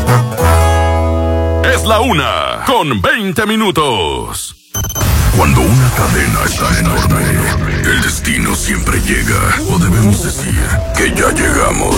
Es la 1:20. Cuando una cadena está enorme, el destino siempre llega. O debemos decir que ya llegamos.